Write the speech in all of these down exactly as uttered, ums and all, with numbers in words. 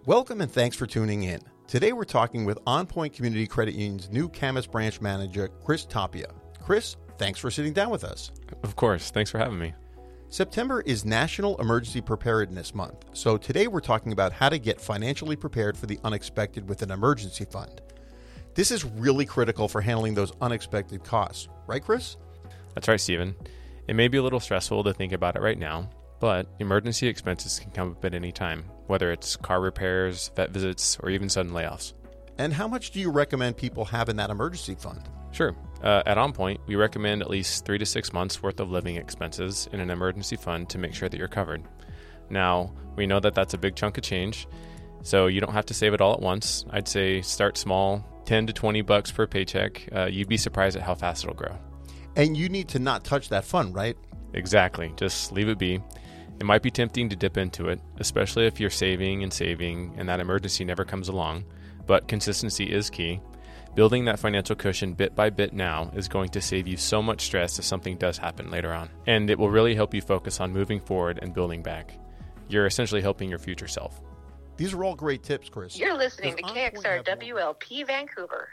Welcome and thanks for tuning in. Today we're talking with On Point Community Credit Union's new Camas branch manager, Chris Tapia. Chris, thanks for sitting down with us. Of course. Thanks for having me. September is National Emergency Preparedness Month, so today we're talking about how to get financially prepared for the unexpected with an emergency fund. This is really critical for handling those unexpected costs, right, Chris? That's right, Stephen. It may be a little stressful to think about it right now, but emergency expenses can come up at any time, whether it's car repairs, vet visits, or even sudden layoffs. And how much do you recommend people have in that emergency fund? Sure. Uh, at On Point, we recommend at least three to six months worth of living expenses in an emergency fund to make sure that you're covered. Now, we know that that's a big chunk of change, so you don't have to save it all at once. I'd say start small, ten to twenty bucks per paycheck. Uh, you'd be surprised at how fast it'll grow. And you need to not touch that fund, right? Exactly. Just leave it be. It might be tempting to dip into it, especially if you're saving and saving and that emergency never comes along, but consistency is key. Building that financial cushion bit by bit now is going to save you so much stress if something does happen later on, and it will really help you focus on moving forward and building back. You're essentially helping your future self. These are all great tips, Chris. You're listening Does to K X R W L P Vancouver.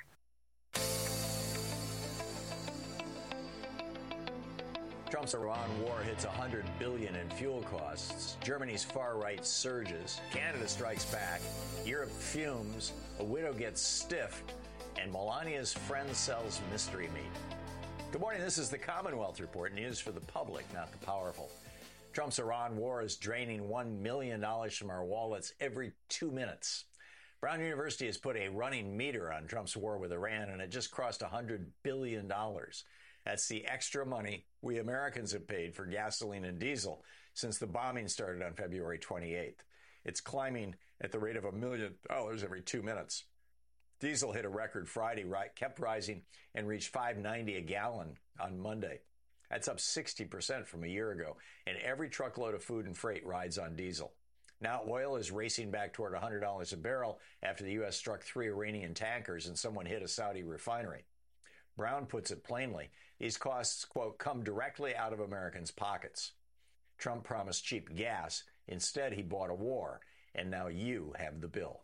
Trump's Iran war hits one hundred billion dollars in fuel costs. Germany's far right surges. Canada strikes back. Europe fumes. A widow gets stiffed. And Melania's friend sells mystery meat. Good morning. This is the Commonwealth Report. News for the public, not the powerful. Trump's Iran war is draining one million dollars from our wallets every two minutes. Brown University has put a running meter on Trump's war with Iran, and it just crossed one hundred billion dollars. That's the extra money we Americans have paid for gasoline and diesel since the bombing started on February twenty-eighth. It's climbing at the rate of a million dollars every two minutes. Diesel hit a record Friday, right, kept rising, and reached five ninety a gallon on Monday. That's up sixty percent from a year ago, and every truckload of food and freight rides on diesel. Now oil is racing back toward one hundred dollars a barrel after the U S struck three Iranian tankers and someone hit a Saudi refinery. Brown puts it plainly, these costs, quote, come directly out of Americans' pockets. Trump promised cheap gas. Instead, he bought a war, and now you have the bill.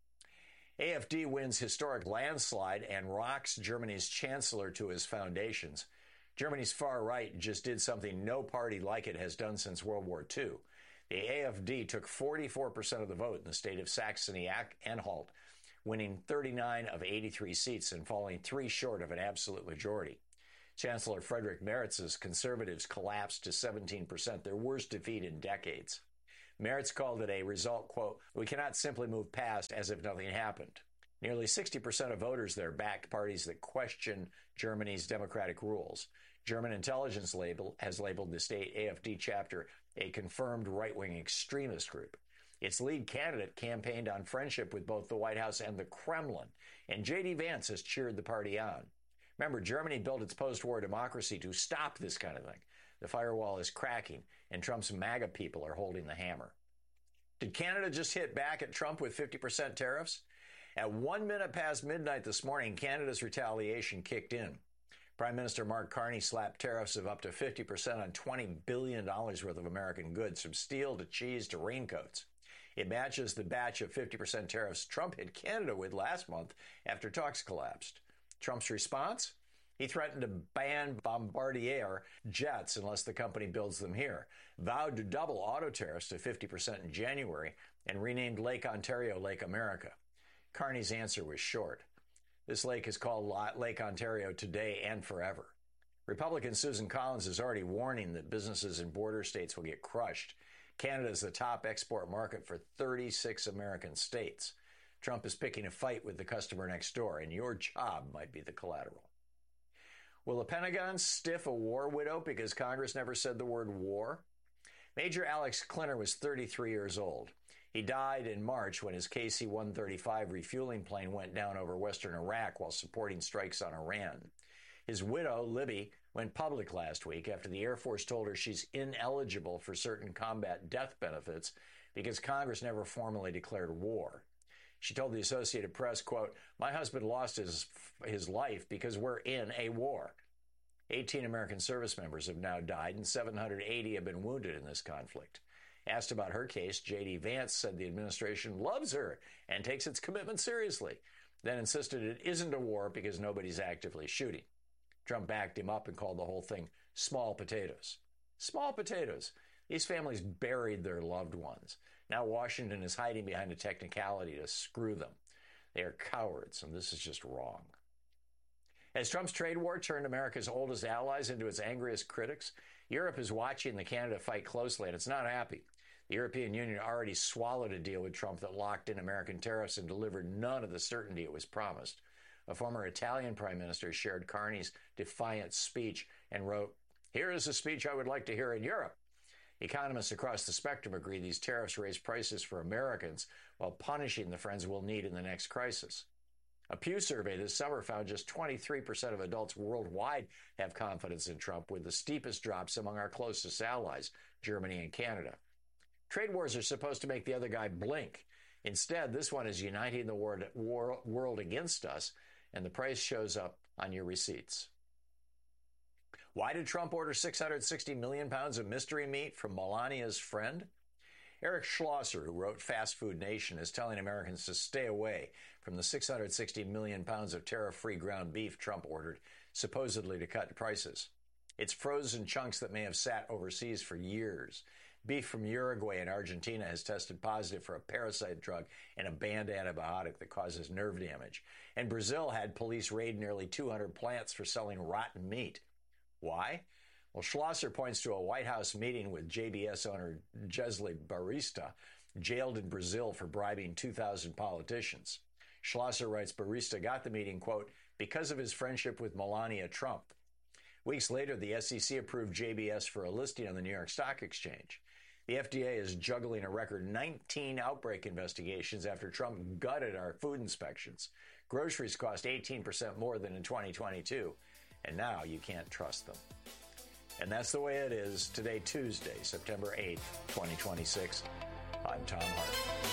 A F D wins historic landslide and rocks Germany's chancellor to his foundations. Germany's far right just did something no party like it has done since World War Two. The A F D took forty-four percent of the vote in the state of Saxony-Anhalt, winning thirty-nine of eighty-three seats and falling three short of an absolute majority. Chancellor Friedrich Merz's conservatives collapsed to seventeen percent, their worst defeat in decades. Merz called it a result, quote, we cannot simply move past as if nothing happened. Nearly sixty percent of voters there backed parties that question Germany's democratic rules. German intelligence label has labeled the state A F D chapter a confirmed right-wing extremist group. Its lead candidate campaigned on friendship with both the White House and the Kremlin, and J D Vance has cheered the party on. Remember, Germany built its post-war democracy to stop this kind of thing. The firewall is cracking, and Trump's MAGA people are holding the hammer. Did Canada just hit back at Trump with fifty percent tariffs? At one minute past midnight this morning, Canada's retaliation kicked in. Prime Minister Mark Carney slapped tariffs of up to fifty percent on twenty billion dollars worth of American goods, from steel to cheese to raincoats. It matches the batch of fifty percent tariffs Trump hit Canada with last month after talks collapsed. Trump's response? He threatened to ban Bombardier jets unless the company builds them here, vowed to double auto tariffs to fifty percent in January, and renamed Lake Ontario Lake America. Carney's answer was short. This lake is called Lake Ontario today and forever. Republican Susan Collins is already warning that businesses in border states will get crushed. Canada is the top export market for thirty-six American states. Trump is picking a fight with the customer next door, and your job might be the collateral. Will the Pentagon stiff a war widow because Congress never said the word war? Major Alex Klinner was thirty-three years old. He died in March when his K C one thirty-five refueling plane went down over western Iraq while supporting strikes on Iran. His widow, Libby, went public last week after the Air Force told her she's ineligible for certain combat death benefits because Congress never formally declared war. She told the Associated Press, quote, my husband lost his, his life because we're in a war. eighteen American service members have now died and seven hundred eighty have been wounded in this conflict. Asked about her case, J D. Vance said the administration loves her and takes its commitment seriously, then insisted it isn't a war because nobody's actively shooting. Trump backed him up and called the whole thing small potatoes. Small potatoes. These families buried their loved ones. Now Washington is hiding behind a technicality to screw them. They are cowards, and this is just wrong. As Trump's trade war turned America's oldest allies into its angriest critics, Europe is watching the Canada fight closely, and it's not happy. The European Union already swallowed a deal with Trump that locked in American tariffs and delivered none of the certainty it was promised. A former Italian prime minister shared Carney's defiant speech and wrote, "Here is a speech I would like to hear in Europe." Economists across the spectrum agree these tariffs raise prices for Americans while punishing the friends we'll need in the next crisis. A Pew survey this summer found just twenty-three percent of adults worldwide have confidence in Trump, with the steepest drops among our closest allies, Germany and Canada. Trade wars are supposed to make the other guy blink. Instead, this one is uniting the world against us, and the price shows up on your receipts. Why did Trump order six hundred sixty million pounds of mystery meat from Melania's friend? Eric Schlosser, who wrote Fast Food Nation, is telling Americans to stay away from the six hundred sixty million pounds of tariff-free ground beef Trump ordered, supposedly to cut prices. It's frozen chunks that may have sat overseas for years. Beef from Uruguay and Argentina has tested positive for a parasite drug and a banned antibiotic that causes nerve damage. And Brazil had police raid nearly two hundred plants for selling rotten meat. Why? Well, Schlosser points to a White House meeting with J B S owner Jesly Barista, jailed in Brazil for bribing two thousand politicians. Schlosser writes Barista got the meeting, quote, because of his friendship with Melania Trump. Weeks later, the S E C approved J B S for a listing on the New York Stock Exchange. The F D A is juggling a record nineteen outbreak investigations after Trump gutted our food inspections. Groceries cost eighteen percent more than in twenty twenty-two, and now you can't trust them. And that's the way it is today, Tuesday, September eighth, twenty twenty-six. I'm Tom Hart.